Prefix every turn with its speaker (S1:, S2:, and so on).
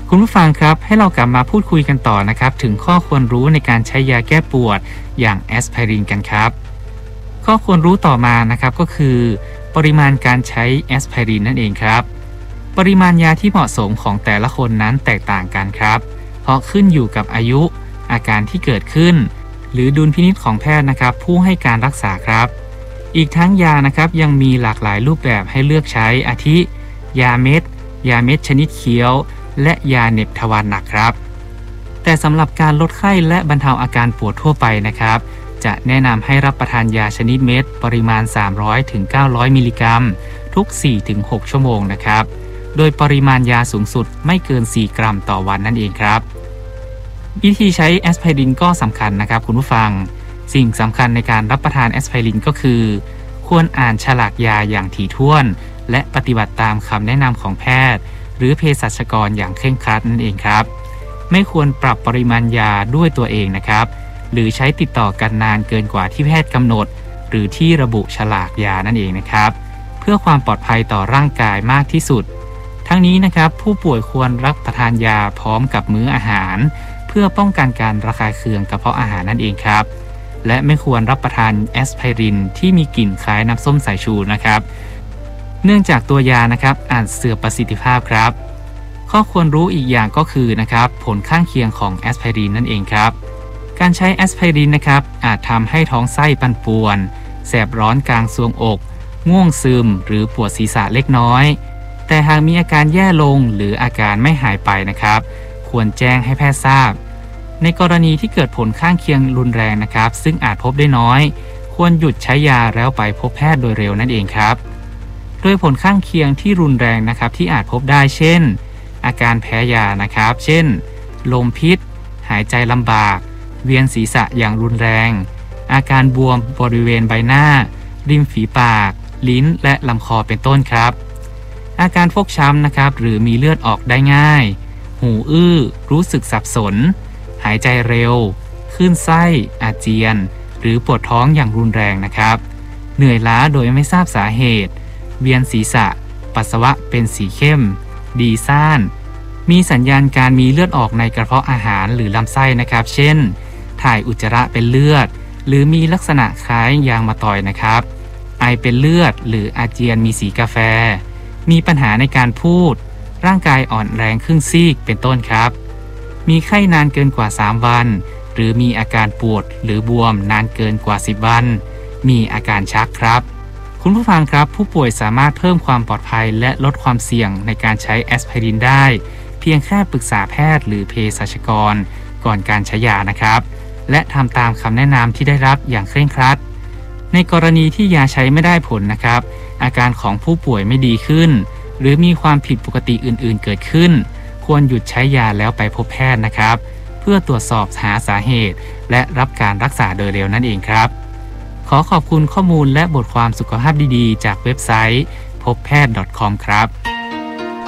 S1: คุณผู้ฟังครับให้เรากลับมาพูดคุยกันต่อนะครับถึงข้อควรรู้ในการใช้ยาแก้ปวดอย่างแอสไพรินกันครับข้อควรรู้ต่อมานะครับก็คือปริมาณการใช้แอสไพรินนั่นเองครับปริมาณยาที่เหมาะสมของแต่ละคนนั้นแตกต่างกันครับเพราะขึ้นอยู่กับอายุอาการที่เกิดขึ้นหรือดุลพินิจของแพทย์นะครับผู้ให้การรักษาครับอีกทั้งยานะครับยังมีหลากหลายรูปแบบให้เลือกใช้อาทิยาเม็ดชนิดเคี้ยวและยาเหน็บทวารหนักครับแต่สำหรับการลดไข้และบรรเทาอาการปวดทั่วไปนะครับจะแนะนำให้รับประทานยาชนิดเม็ดปริมาณ 300-900 มิลลิกรัมทุก 4-6 ชั่วโมงนะครับโดยปริมาณยาสูงสุดไม่เกิน 4 กรัมต่อวันนั่นเองครับวิธีใช้แอสไพรินก็สำคัญนะครับคุณผู้ฟังสิ่งสำคัญในการรับประทานแอสไพรินก็คือควรอ่านฉลากยาอย่างถี่ถ้วนและปฏิบัติตามคำแนะนำของแพทย์หรือเภสัชกรอย่างเคร่งครัดนั่นเองครับไม่ควรปรับปริมาณยาด้วยตัวเองนะครับหรือใช้ติดต่อกันนานเกินกว่าที่แพทย์กำหนดหรือที่ระบุฉลากยานั่นเองนะครับเพื่อความปลอดภัยต่อร่างกายมากที่สุดทั้งนี้นะครับผู้ป่วยควรรับประทานยาพร้อมกับมื้ออาหารเพื่อป้องกันการระคายเคืองกระเพาะอาหารนั่นเองครับและไม่ควรรับประทานแอสไพรินที่มีกลิ่นคล้ายน้ำส้มสายชูนะครับเนื่องจากตัวยานะครับอาจเสื่อมประสิทธิภาพครับข้อควรรู้อีกอย่างก็คือนะครับผลข้างเคียงของแอสไพรินนั่นเองครับการใช้แอสไพรินนะครับอาจทำให้ท้องไส้ปั่นป่วนแสบร้อนกลางทรวงอกง่วงซึมหรือปวดศีรษะเล็กน้อยแต่หากมีอาการแย่ลงหรืออาการไม่หายไปนะครับควรแจ้งให้แพทย์ทราบในกรณีที่เกิดผลข้างเคียงรุนแรงนะครับซึ่งอาจพบได้น้อยควรหยุดใช้ยาแล้วไปพบแพทย์โดยเร็วนั่นเองครับโดยผลข้างเคียงที่รุนแรงนะครับที่อาจพบได้เช่นอาการแพ้ยานะครับเช่นลมพิษหายใจลำบากเวียนศีรษะอย่างรุนแรงอาการบวมบริเวณใบหน้าริมฝีปากลิ้นและลำคอเป็นต้นครับอาการฟกช้ำนะครับหรือมีเลือดออกได้ง่ายหูอื้อรู้สึกสับสนหายใจเร็วคลื่นไส้อาเจียนหรือปวดท้องอย่างรุนแรงนะครับเหนื่อยล้าโดยไม่ทราบสาเหตุเวียนศีรษะปัสสาวะเป็นสีเข้มดีซ่านมีสัญญาณการมีเลือดออกในกระเพาะอาหารหรือลำไส้นะครับเช่นถ่ายอุจจาระเป็นเลือดหรือมีลักษณะคล้ายยางมะตอยนะครับไอเป็นเลือดหรืออาเจียนมีสีกาแฟมีปัญหาในการพูดร่างกายอ่อนแรงครึ่งซีกเป็นต้นครับมีไข้นานเกินกว่า3วันหรือมีอาการปวดหรือบวมนานเกินกว่า10วันมีอาการชักครับคุณผู้ฟังครับผู้ป่วยสามารถเพิ่มความปลอดภัยและลดความเสี่ยงในการใช้แอสไพรินได้เพียงแค่ปรึกษาแพทย์หรือเภสัชกรก่อนการใช้ยานะครับและทำตามคำแนะนำที่ได้รับอย่างเคร่งครัดในกรณีที่ยาใช้ไม่ได้ผลนะครับอาการของผู้ป่วยไม่ดีขึ้นหรือมีความผิดปกติอื่นๆเกิดขึ้นควรหยุดใช้ยาแล้วไปพบแพทย์นะครับเพื่อตรวจสอบหาสาเหตุและรับการรักษาโดยเร็วนั่นเองครับขอขอบคุณข้อมูลและบทความสุขภาพดีๆจากเว็บไซต์พบแพทย์ .com ครับ